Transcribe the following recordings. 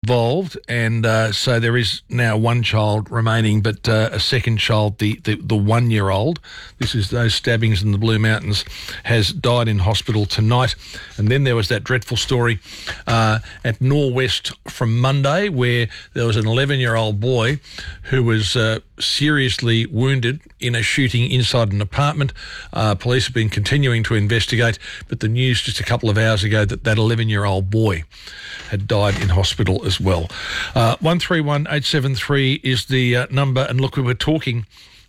involved, and so there is now one child remaining, but a second child, the 1-year-old, this is those stabbings in the Blue Mountains, has died in hospital tonight. And then there was that dreadful story at Norwest from Monday where there was an 11-year-old boy who was seriously wounded in a shooting inside an apartment. Police have been continuing to investigate, but the news just a couple of hours ago that 11-year-old boy had died in hospital as well. 131873 is the number, and look, we were talking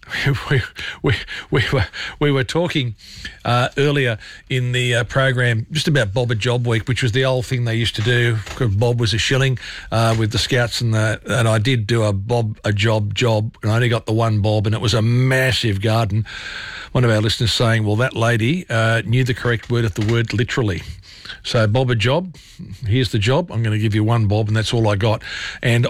we were talking earlier in the program just about Bob a Job Week, which was the old thing they used to do. Bob was a shilling with the Scouts, and I did do a Bob a job, and I only got the one bob, and it was a massive garden. One of our listeners saying, well, that lady knew the correct word of the word literally. So Bob a job, here's the job. I'm going to give you one bob, and that's all I got. And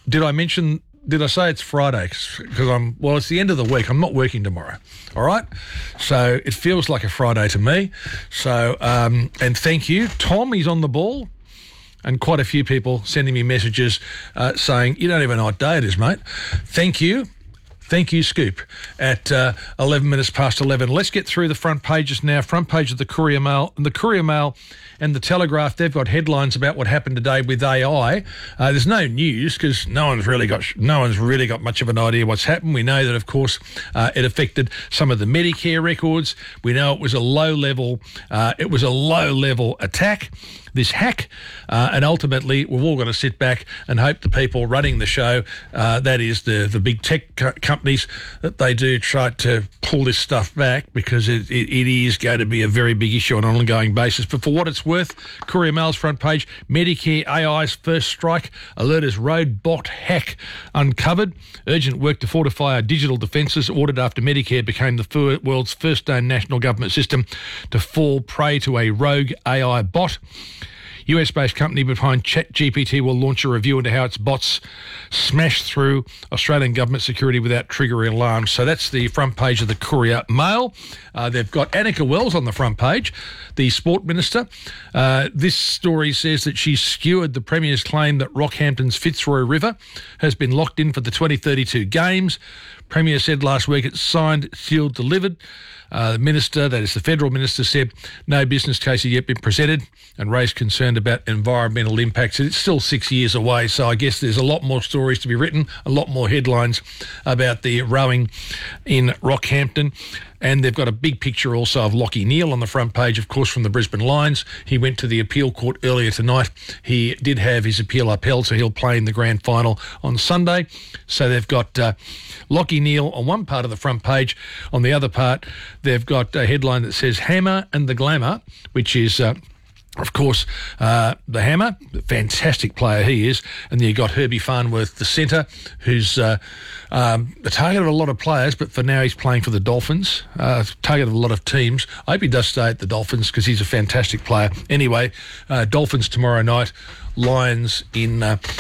did I say it's Friday? Because it's the end of the week. I'm not working tomorrow. All right? So it feels like a Friday to me. So, and thank you. Tom, he's on the ball. And quite a few people sending me messages saying, you don't even know what day it is, mate. Thank you. Thank you, Scoop, at 11 minutes past 11. Let's get through the front pages now. Front page of the Courier Mail. And the Courier Mail and the Telegraph, they've got headlines about what happened today with AI. There's no news because no one's really got much of an idea what's happened. We know that, of course, it affected some of the Medicare records. We know it was a low-level attack, this hack, and ultimately we've all got to sit back and hope the people running the show, that is the big tech companies, that they do try to pull this stuff back, because it is going to be a very big issue on an ongoing basis. But for what it's worth, Courier Mail's front page, Medicare AI's first strike, alerters robot hack uncovered, urgent work to fortify our digital defences ordered after Medicare became the world's first known national government system to fall prey to a rogue AI bot. US-based company behind ChatGPT will launch a review into how its bots smash through Australian government security without triggering alarms. So that's the front page of the Courier Mail. They've got Annika Wells on the front page, the Sport Minister. This story says that she skewered the Premier's claim that Rockhampton's Fitzroy River has been locked in for the 2032 Games. Premier said last week it's signed, sealed, delivered. The minister, that is the federal minister, said no business case had yet been presented and raised concern about environmental impacts. It's still 6 years away, so I guess there's a lot more stories to be written, a lot more headlines about the rowing in Rockhampton. And they've got a big picture also of Lachie Neale on the front page, of course, from the Brisbane Lions. He went to the appeal court earlier tonight. He did have his appeal upheld, so he'll play in the grand final on Sunday. So they've got Lachie Neale on one part of the front page. On the other part, they've got a headline that says Hammer and the Glamour, which is... of course, the Hammer, fantastic player he is. And then you've got Herbie Farnworth, the centre, who's the target of a lot of players, but for now he's playing for the Dolphins, target of a lot of teams. I hope he does stay at the Dolphins because he's a fantastic player. Anyway, Dolphins tomorrow night, Lions in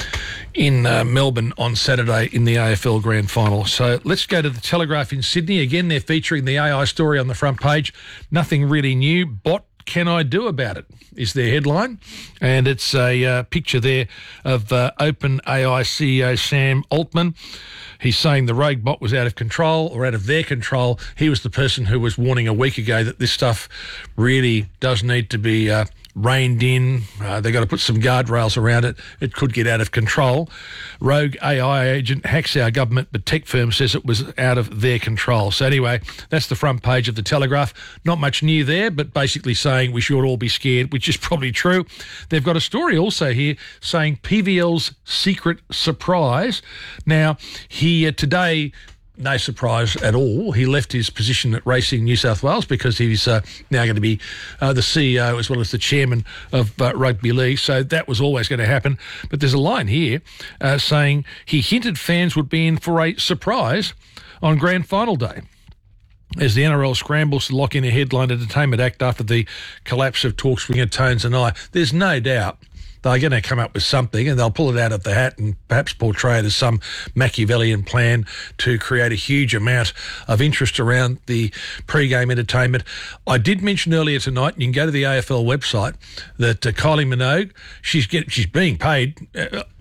Melbourne on Saturday in the AFL Grand Final. So let's go to the Telegraph in Sydney. Again, they're featuring the AI story on the front page. Nothing really new. What can I do about it is their headline, and it's a picture there of OpenAI CEO Sam Altman. He's saying the rogue bot was out of control, or out of their control. He was the person who was warning a week ago that this stuff really does need to be reined in. They've got to put some guardrails around it. It could get out of control. Rogue AI agent hacks our government, but tech firm says it was out of their control. So anyway, that's the front page of the Telegraph. Not much new there, but basically saying we should all be scared, which is probably true. They've got a story also here saying PVL's secret surprise. Now, he today... no surprise at all. He left his position at Racing New South Wales because he's now going to be the CEO as well as the chairman of Rugby League. So that was always going to happen. But there's a line here saying he hinted fans would be in for a surprise on Grand Final day, as the NRL scrambles to lock in a headline entertainment act after the collapse of talks between Tones and I. There's no doubt they're going to come up with something, and they'll pull it out of the hat and perhaps portray it as some Machiavellian plan to create a huge amount of interest around the pre-game entertainment. I did mention earlier tonight, and you can go to the AFL website, that Kylie Minogue, she's being paid